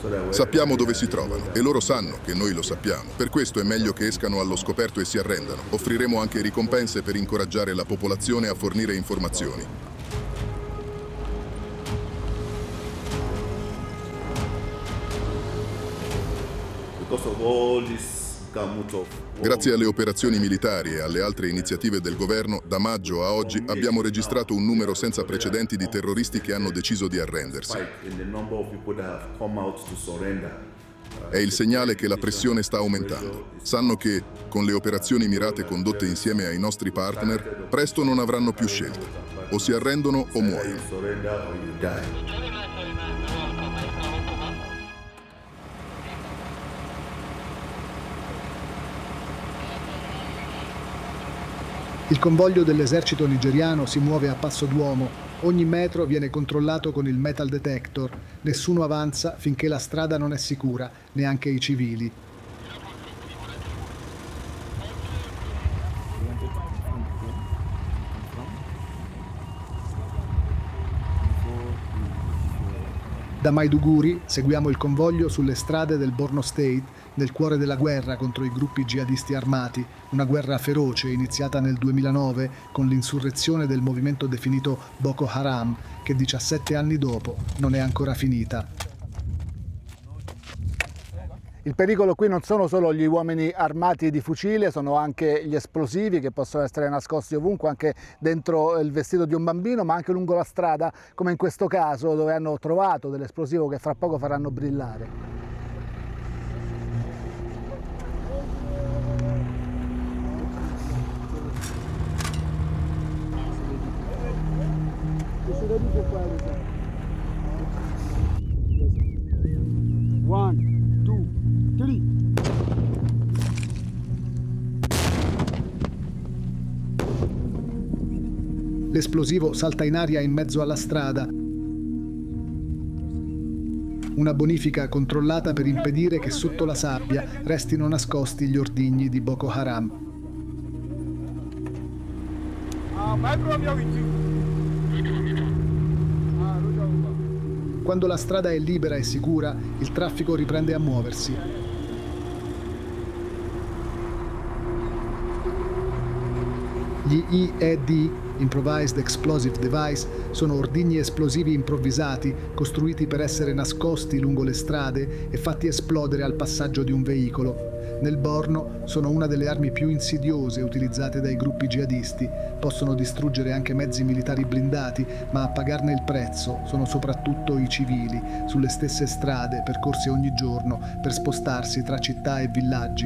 Sappiamo dove si trovano e loro sanno che noi lo sappiamo. Per questo è meglio che escano allo scoperto e si arrendano. Offriremo anche ricompense per incoraggiare la popolazione a fornire informazioni. Grazie alle operazioni militari e alle altre iniziative del governo, da maggio a oggi abbiamo registrato un numero senza precedenti di terroristi che hanno deciso di arrendersi. È il segnale che la pressione sta aumentando. Sanno che, con le operazioni mirate condotte insieme ai nostri partner, presto non avranno più scelta. O si arrendono o muoiono. Il convoglio dell'esercito nigeriano si muove a passo d'uomo. Ogni metro viene controllato con il metal detector. Nessuno avanza finché la strada non è sicura, neanche i civili. Da Maiduguri seguiamo il convoglio sulle strade del Borno State, nel cuore della guerra contro i gruppi jihadisti armati, una guerra feroce iniziata nel 2009 con l'insurrezione del movimento definito Boko Haram, che 17 anni dopo non è ancora finita. Il pericolo qui non sono solo gli uomini armati di fucile, sono anche gli esplosivi che possono essere nascosti ovunque, anche dentro il vestito di un bambino, ma anche lungo la strada, come in questo caso dove hanno trovato dell'esplosivo che fra poco faranno brillare. L'esplosivo salta in aria in mezzo alla strada. Una bonifica controllata per impedire che sotto la sabbia restino nascosti gli ordigni di Boko Haram. Quando la strada è libera e sicura, il traffico riprende a muoversi. Gli IED, Improvised Explosive Device, sono ordigni esplosivi improvvisati costruiti per essere nascosti lungo le strade e fatti esplodere al passaggio di un veicolo. Nel Borno sono una delle armi più insidiose utilizzate dai gruppi jihadisti. Possono distruggere anche mezzi militari blindati, ma a pagarne il prezzo sono soprattutto i civili, sulle stesse strade percorse ogni giorno per spostarsi tra città e villaggi.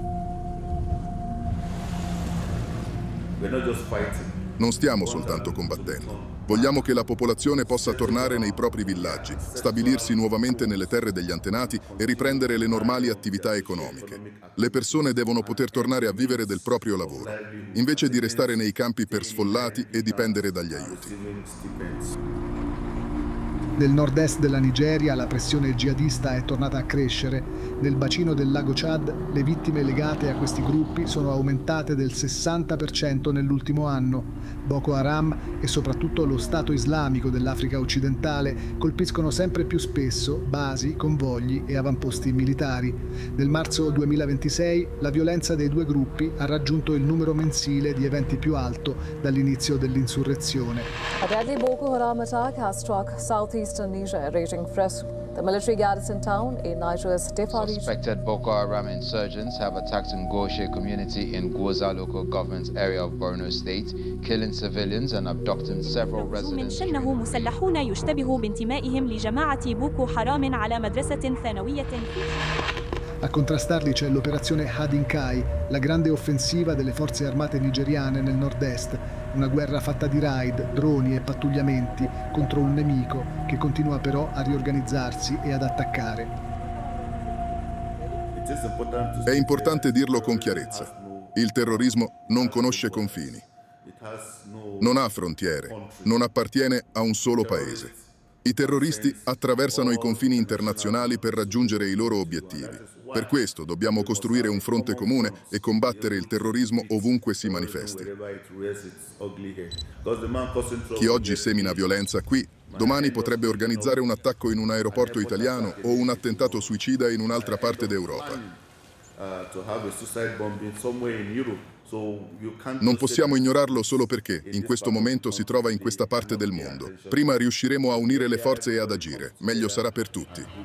Non stiamo soltanto combattendo. Vogliamo che la popolazione possa tornare nei propri villaggi, stabilirsi nuovamente nelle terre degli antenati e riprendere le normali attività economiche. Le persone devono poter tornare a vivere del proprio lavoro, invece di restare nei campi per sfollati e dipendere dagli aiuti. Nel nord-est della Nigeria la pressione jihadista è tornata a crescere. Nel bacino del lago Chad le vittime legate a questi gruppi sono aumentate del 60% nell'ultimo anno. Boko Haram e soprattutto lo Stato islamico dell'Africa occidentale colpiscono sempre più spesso basi, convogli e avamposti militari. Nel marzo 2026 la violenza dei due gruppi ha raggiunto il numero mensile di eventi più alto dall'inizio dell'insurrezione. A deadly Boko Haram attack has struck southeastern Niger, raging fresh. The military garrison town in Niger's Defa region. Suspected Boko Haram insurgents have attacked Ngoshe community in Goza local government area of Borno State, killing civilians and abducting several residents. شنه مسلحون يشتبه بانتمائهم لجماعة بوكو حرام على مدرسة ثانوية. A contrastarli c'è l'operazione Hadinkai, la grande offensiva delle forze armate nigeriane nel nord-est, una guerra fatta di raid, droni e pattugliamenti contro un nemico che continua però a riorganizzarsi e ad attaccare. È importante dirlo con chiarezza. Il terrorismo non conosce confini, non ha frontiere, non appartiene a un solo paese. I terroristi attraversano i confini internazionali per raggiungere i loro obiettivi. Per questo dobbiamo costruire un fronte comune e combattere il terrorismo ovunque si manifesti. Chi oggi semina violenza qui Domani potrebbe organizzare un attacco in un aeroporto italiano o un attentato suicida in un'altra parte d'Europa. Non possiamo ignorarlo solo perché in questo momento si trova in questa parte del mondo. Prima riusciremo a unire le forze e ad agire, meglio sarà per tutti.